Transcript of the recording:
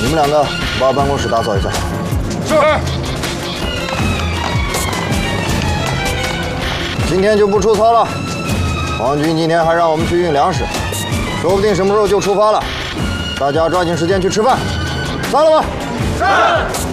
们两个把办公室打扫一下。 是。 今天就不出操了。皇军今天还让我们去运粮食，说不定什么时候就出发了。大家抓紧时间去吃饭。散了吧。 是。